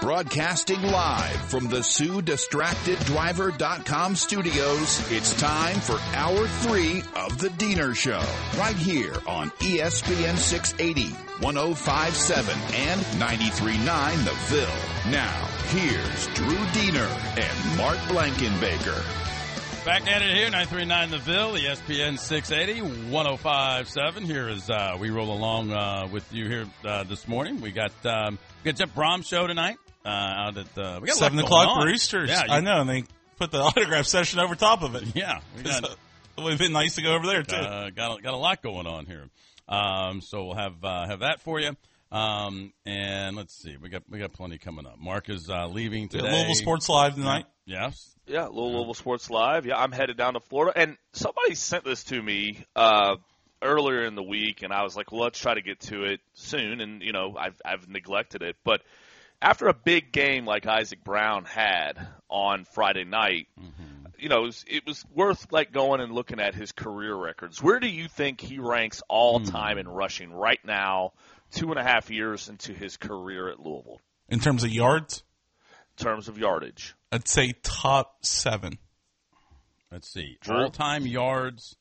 Broadcasting live from the SueDistractedDriver.com studios, it's time for Hour 3 of The Diener Show, right here on ESPN 680, 105.7, and 93.9 The Ville. Now, here's Drew Diener and Mark Blankenbaker. Back at it here, 93.9 The Ville, ESPN 680, 105.7. Here as we roll along with you here this morning. We got Jeff Brom's show tonight. Out at we got 7 o'clock Roosters. Yeah, I know, and they put the autograph session over top of it. Yeah, it would have been nice to go over there too. Got a lot going on here, so we'll have that for you. And let's see, we got plenty coming up. Mark is leaving today. Louisville Sports Live tonight. Yes. Yeah, Louisville Sports Live. Yeah, I'm headed down to Florida, and somebody sent this to me earlier in the week, and I was like, well, let's try to get to it soon. And I've neglected it, but after a big game like Isaac Brown had on Friday night, it was worth going and looking at his career records. Where do you think he ranks all time in rushing right now, 2.5 years into his career at Louisville? In terms of yards? In terms of yardage. I'd say top 7. Let's see. Drew? All-time yards,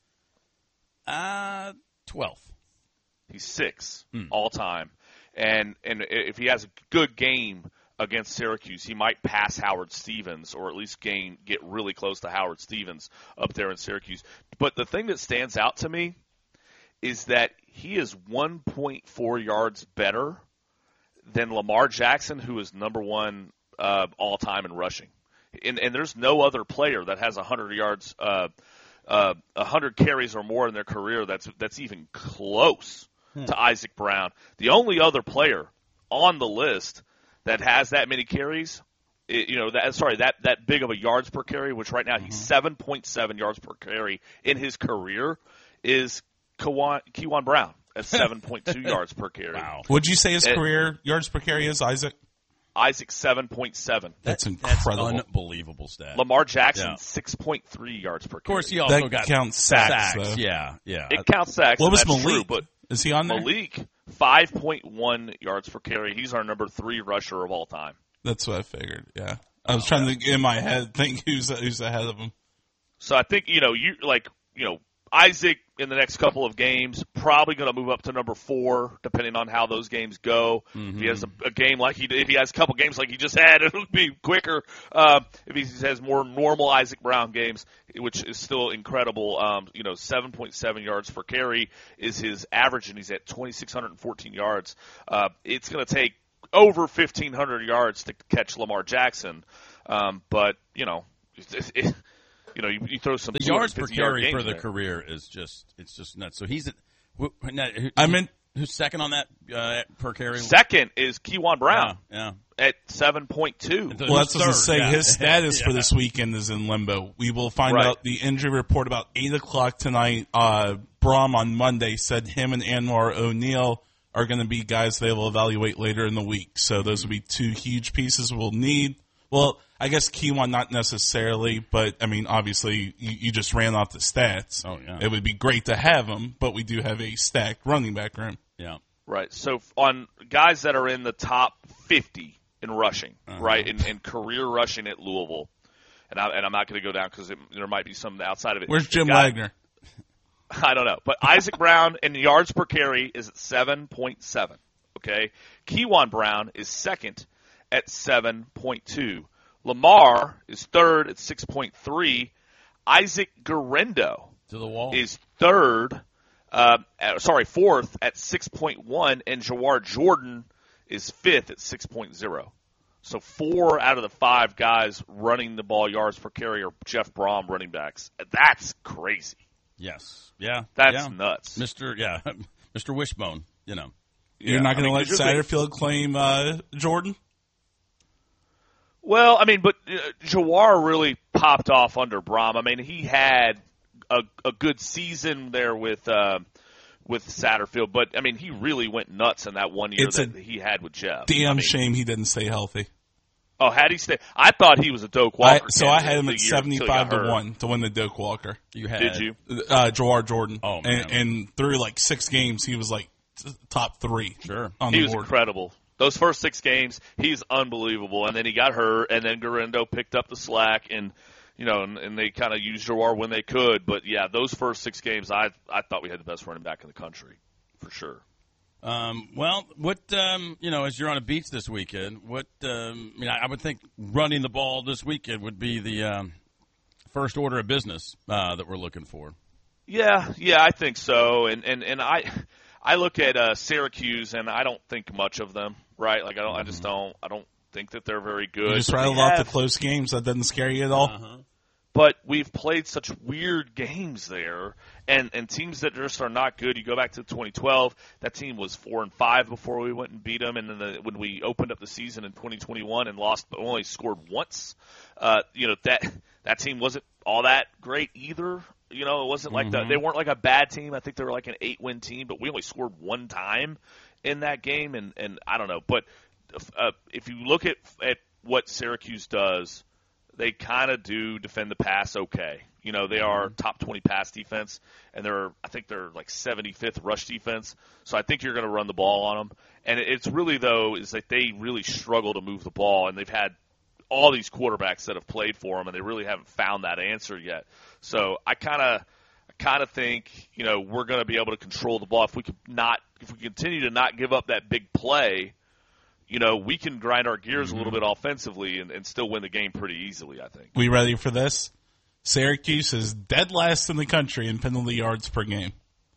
12th. He's 6 all time. And if he has a good game against Syracuse, he might pass Howard Stevens, or at least get really close to Howard Stevens up there in Syracuse. But the thing that stands out to me is that he is 1.4 yards better than Lamar Jackson, who is number 1 all time in rushing. And there's no other player that has 100 yards, 100 carries or more in their career that's even close to Isaac Brown. The only other player on the list that has that many carries, that big of a yards per carry, which right now he's 7.7 yards per carry in his career, is Kewan Brown at 7.2 yards per carry. Wow. Would you say his career yards per carry is, Isaac? Isaac 7.7. That's incredible. That's unbelievable stat. Lamar Jackson 6.3 yards per carry. Of course, he also that got counts sacks. Though. Yeah. It counts sacks. What was Malik? Malik? But is he on there? Malik, 5.1 yards per carry. He's our number 3 rusher of all time. That's what I figured. Yeah, I was trying to in my head think who's ahead of him. So I think Isaac in the next couple of games probably going to move up to number 4, depending on how those games go. If he has a game if he has a couple games like he just had, it'll be quicker. If he has more normal Isaac Brown games, which is still incredible, 7.7 yards per carry is his average, and he's at 2,614 yards. It's going to take over 1,500 yards to catch Lamar Jackson, but you throw some. The yards per carry for the there. career is just nuts. So he's who's second on that per carry? Second is Kewan Brown. Yeah. At 7.2. Well, that's what I was saying. Yeah. His status for this weekend is in limbo. We will find out the injury report about 8 o'clock tonight. Brom on Monday said him and Anwar O'Neal are going to be guys they will evaluate later in the week. So those will be 2 huge pieces we'll need. Well, I guess Kewan not necessarily, but, I mean, obviously, you just ran off the stats. Oh, yeah. It would be great to have him, but we do have a stacked running back room. Yeah. Right. So on guys that are in the top 50 in rushing, right, in career rushing at Louisville, and I'm not going to go down because there might be some outside of it. Where's Jim Wagner? I don't know. But Isaac Brown in yards per carry is at 7.7, okay? Kewan Brown is second at 7.2. Lamar is third at 6.3. Isaac Guerendo to the wall is fourth at 6.1, and Jawar Jordan is fifth at 6.0. So 4 out of the 5 guys running the ball yards per carry are Jeff Brom running backs. That's crazy. Yes. Yeah. That's nuts. Mr. Wishbone, You're not going to let Satterfield claim Jordan? Well, I mean, but Jawar really popped off under Brom. I mean, he had a good season there with Satterfield, but I mean, he really went nuts in that one year that he had with Jeff. Shame he didn't stay healthy. Oh, had he stayed? I thought he was a Doak Walker. I had him at 75-1 to win the Doak Walker. Did you? Jawar Jordan. Oh, man. And through like 6 games, he was like top 3. Sure. On he the was board. incredible. Those first 6 games, he's unbelievable. And then he got hurt, and then Guerrero picked up the slack, and and they kind of used Jawar when they could. But yeah, those first 6 games, I thought we had the best running back in the country for sure. Well, what as you're on a beach this weekend, I would think running the ball this weekend would be the first order of business that we're looking for. Yeah, I think so. And I look at Syracuse, and I don't think much of them. Right? Like I don't think that they're very good. You just rattle off the close games. That doesn't scare you at all. Uh-huh. But we've played such weird games there, and teams that just are not good. You go back to 2012, that team was 4-5 before we went and beat them, and then when we opened up the season in 2021 and lost, but only scored once, that team wasn't all that great either. It wasn't like they weren't like a bad team. I think they were like an 8-win team, but we only scored one time in that game, and I don't know. But if you look at what Syracuse does, they kind of do defend the pass okay. They are top 20 pass defense, and I think they're like 75th rush defense. So I think you're going to run the ball on them. And it's really, though, is that they really struggle to move the ball, and they've had all these quarterbacks that have played for them, and they really haven't found that answer yet. So I kind of think we're going to be able to control the ball if we continue to not give up that big play. We can grind our gears a little bit offensively and still win the game pretty easily, I think. We ready for this? Syracuse is dead last in the country in penalty yards per game.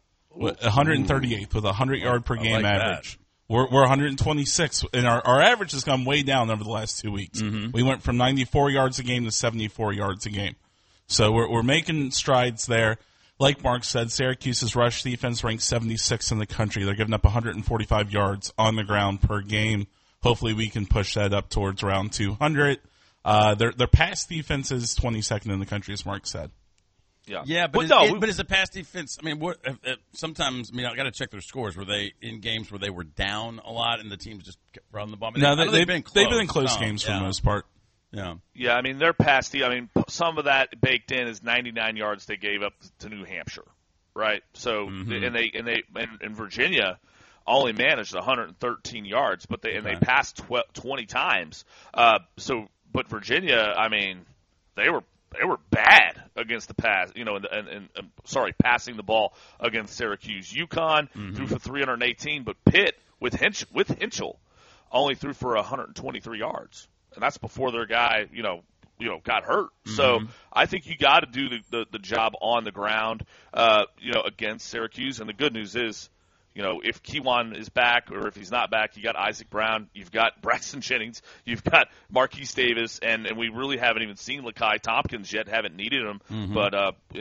138th with a 100-yard per game average. We're 126, and our average has gone way down over the last 2 weeks. We went from 94 yards a game to 74 yards a game. So we're making strides there. Like Mark said, Syracuse's rush defense ranks 76 in the country. They're giving up 145 yards on the ground per game. Hopefully we can push that up towards around 200. Their pass defense is 22nd in the country, as Mark said. Yeah, but is the pass defense? I mean, sometimes I got to check their scores. Were they in games where they were down a lot and the teams just run the ball? They've been in close games for the most part. Yeah. I mean, their pass. Some of that baked in is 99 yards they gave up to New Hampshire, right? So and Virginia only managed 113 yards, but they passed 20 times. But Virginia, they were bad against the pass, passing the ball against Syracuse. UConn threw for 318, but Pitt with Hinchell only threw for 123 yards, and that's before their guy, got hurt. So I think you got to do the job on the ground, against Syracuse. And the good news is, if Kewan is back or if he's not back, you got Isaac Brown, you've got Braxton Jennings, you've got Marquise Davis, and we really haven't even seen Lakai Tompkins yet, haven't needed him. But